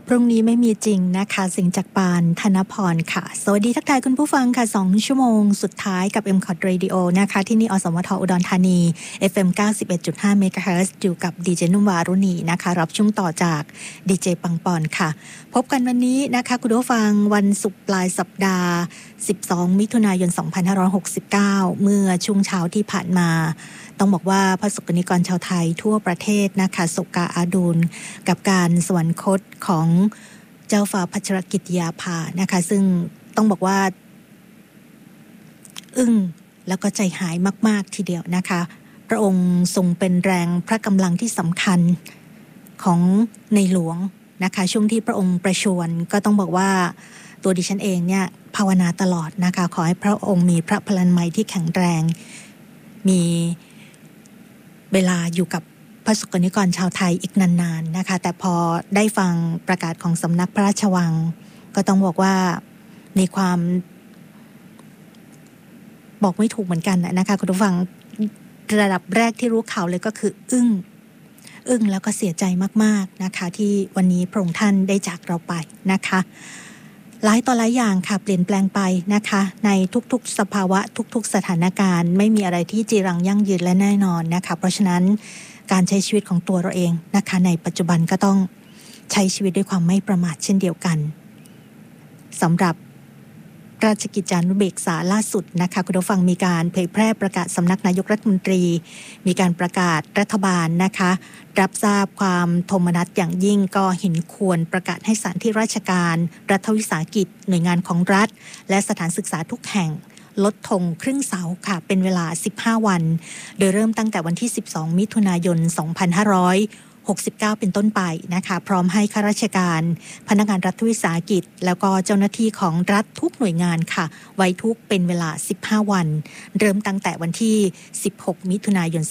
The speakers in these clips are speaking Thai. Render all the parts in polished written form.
พรุ่งนี้ไม่มีจริงนะคะเสียงจากปานธนพรค่ะสวัสดีทักทายคุณผู้ฟังค่ะ2ชั่วโมงสุดท้ายกับ MCOT Radio นะคะที่นี่อสมทอุดรธานี FM 91.5 MHz อยู่กับดีเจนุ่มวารุณีนะคะรับช่วงต่อจากดีเจปังปอนค่ะพบกันวันนี้นะคะคุณผู้ฟังวันศุกร์ปลายสัปดาห์12มิถุนายน2569เมื่อช่วงเช้าที่ผ่านมาต้องบอกว่าพระสงฆ์นิกรชาวไทยทั่วประเทศนะคะโศกอาดูลกับการสวรรคตของเจ้าฟ้าพัชรกิติยาภานะคะซึ่งต้องบอกว่าอึ้งแล้วก็ใจหายมากๆทีเดียวนะคะพระองค์ทรงเป็นแรงพระกำลังที่สำคัญของในหลวงนะคะช่วงที่พระองค์ประชวรก็ต้องบอกว่าตัวดิฉันเองเนี่ยภาวนาตลอดนะคะขอให้พระองค์มีพระพลานามัยที่แข็งแรงมีเวลาอยู่กับพระสงฆ์นิกรชาวไทยอีกนานๆนะคะแต่พอได้ฟังประกาศของสำนักพระราชวังก็ต้องบอกว่าในความบอกไม่ถูกเหมือนกันนะคะคุณผู้ฟังระดับแรกที่รู้ข่าวเลยก็คืออึ้งแล้วก็เสียใจมากๆนะคะที่วันนี้พระองค์ท่านได้จากเราไปนะคะหลายต่อหลายอย่างค่ะเปลี่ยนแปลงไปนะคะในทุกๆสภาวะทุกๆสถานการณ์ไม่มีอะไรที่จีรังยั่งยืนและแน่นอนนะคะเพราะฉะนั้นการใช้ชีวิตของตัวเราเองนะคะในปัจจุบันก็ต้องใช้ชีวิตด้วยความไม่ประมาทเช่นเดียวกันสำหรับราชกิจจานุเบกษาล่าสุดนะคะคุณผู้ฟังมีการเผยแพร่ประกาศสำนักนายกรัฐมนตรีมีการประกาศรัฐบาลนะคะรับทราบความโทมนัสอย่างยิ่งก็เห็นควรประกาศให้สถานที่ราชการรัฐวิสาหกิจหน่วยงานของรัฐและสถานศึกษาทุกแห่งลดธงครึ่งเสาค่ะเป็นเวลา15วันโดยเริ่มตั้งแต่วันที่12มิถุนายน2569เป็นต้นไปนะคะพร้อมให้ข้าราชการพนักงานรัฐวิสาหกิจแล้วก็เจ้าหน้าที่ของรัฐทุกหน่วยงานค่ะไว้ทุกเป็นเวลา15วันเริ่มตั้งแต่วันที่16มิถุนายน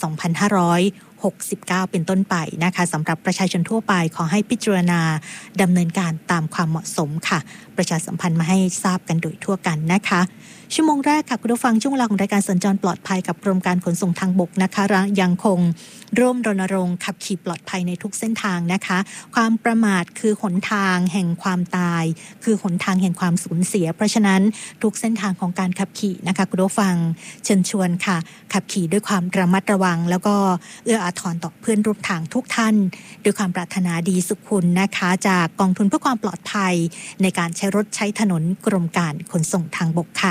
2569เป็นต้นไปนะคะสำหรับประชาชนทั่วไปขอให้พิจารณาดำเนินการตามความเหมาะสมค่ะประชาสัมพันธ์มาให้ทราบกันโดยทั่วกันนะคะชั่วโมงแรกค่ะคุณผู้ฟังช่วงเวลาของรายการสัญจรปลอดภัยกับกรมการขนส่งทางบกนะคะยังคงร่วมรณรงค์ขับขี่ปลอดภัยในทุกเส้นทางนะคะความประมาทคือหนทางแห่งความตายคือหนทางแห่งความสูญเสียเพราะฉะนั้นทุกเส้นทางของการขับขี่นะคะคุณผู้ฟังเชิญชวนค่ะขับขี่ด้วยความระมัดระวังแล้วก็เอื้ออาทรต่อเพื่อนร่วมทางทุกท่านด้วยความปรารถนาดีสุขคุณนะคะจากกองทุนเพื่อความปลอดภัยในการใช้รถใช้ถนนกรมการขนส่งทางบกค่ะ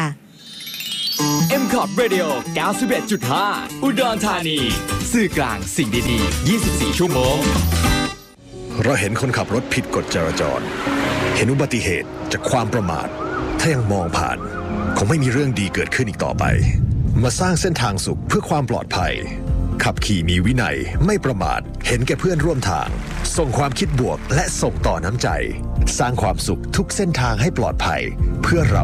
MCOT Radio 91.5 อุดรธานีสื่อกลางสิ่งดีๆ24ชั่วโมงเราเห็นคนขับรถผิดกฎจราจรเห็นอุบัติเหตุจากความประมาทถ้ายังมองผ่านคงไม่มีเรื่องดีเกิดขึ้นอีกต่อไปมาสร้างเส้นทางสุขเพื่อความปลอดภัยขับขี่มีวินัยไม่ประมาทเห็นแก่เพื่อนร่วมทางส่งความคิดบวกและส่งต่อน้ำใจสร้างความสุขทุกเส้นทางให้ปลอดภัยเพื่อเรา